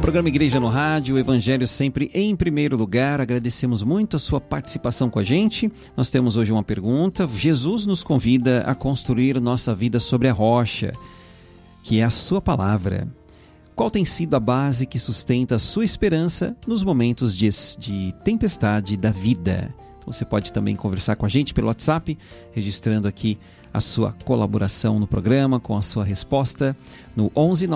Programa Igreja no Rádio, o Evangelho sempre em primeiro lugar. Agradecemos muito a sua participação com a gente. Nós temos hoje uma pergunta. Jesus nos convida a construir nossa vida sobre a rocha, que é a sua palavra. Qual tem sido a base que sustenta a sua esperança nos momentos de tempestade da vida? Então, você pode também conversar com a gente pelo WhatsApp, registrando aqui a sua colaboração no programa com a sua resposta no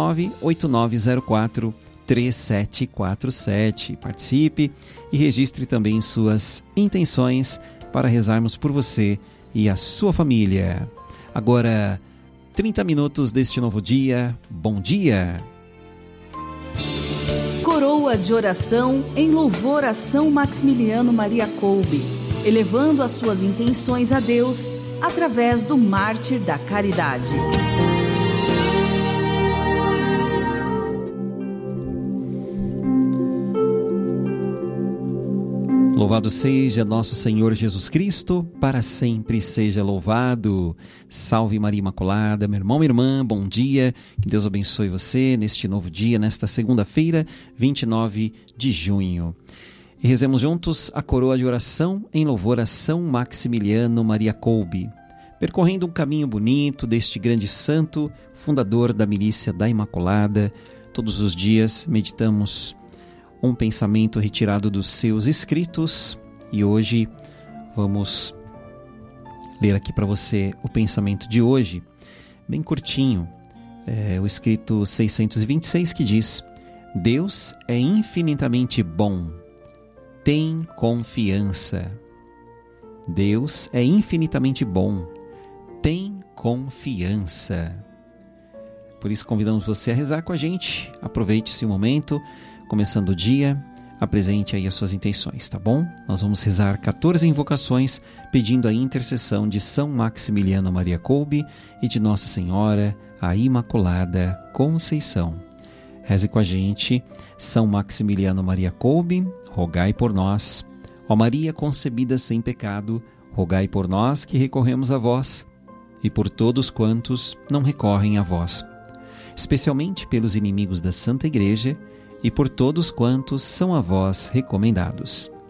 119-8904-3747. Participe e registre também suas intenções para rezarmos por você e a sua família. Agora, 30 minutos deste novo dia. Bom dia! Coroa de oração em louvor a São Maximiliano Maria Kolbe, elevando as suas intenções a Deus através do mártir da caridade. Louvado seja nosso Senhor Jesus Cristo, para sempre seja louvado. Salve Maria Imaculada, meu irmão, minha irmã, bom dia. Que Deus abençoe você neste novo dia, nesta segunda-feira, 29 de junho. E rezemos juntos a coroa de oração em louvor a São Maximiliano Maria Kolbe, percorrendo um caminho bonito deste grande santo, fundador da milícia da Imaculada. Todos os dias meditamos um pensamento retirado dos seus escritos e hoje vamos ler aqui para você o pensamento de hoje, bem curtinho, o escrito 626, que diz: Deus é infinitamente bom, tem confiança. Deus é infinitamente bom, tem confiança. Por isso convidamos você a rezar com a gente. Aproveite esse momento, começando o dia, apresente aí as suas intenções, tá bom? Nós vamos rezar 14 invocações pedindo a intercessão de São Maximiliano Maria Kolbe e de Nossa Senhora, a Imaculada Conceição. Reze com a gente. São Maximiliano Maria Kolbe, rogai por nós. Ó Maria concebida sem pecado, rogai por nós que recorremos a vós e por todos quantos não recorrem a vós, especialmente pelos inimigos da Santa Igreja e por todos quantos são a vós recomendados.